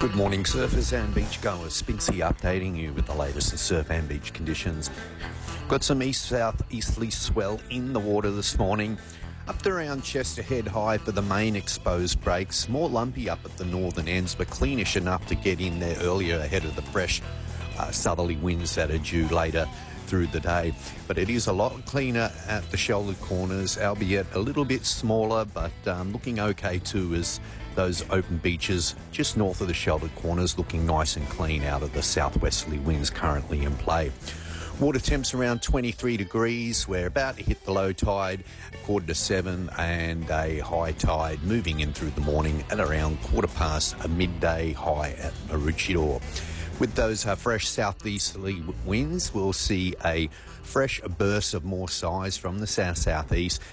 Good morning, surfers and beachgoers. Spincy updating you with the latest in surf and beach conditions. Got some east-south-easterly swell in the water this morning. Up to around Chester Head High for the main exposed breaks. More lumpy up at the northern ends, but cleanish enough to get in there earlier ahead of the fresh southerly winds that are due later through the day. But it is a lot cleaner at the sheltered corners, albeit a little bit smaller, but looking okay too, as those open beaches just north of the sheltered corners looking nice and clean out of the southwesterly winds currently in play. Water temps around 23 degrees. We're about to hit the low tide at 6:45 and a high tide moving in through the morning at around 7:15, a midday high at Maroochydore. With those fresh southeasterly winds, we'll see a fresh burst of more size from the south-southeast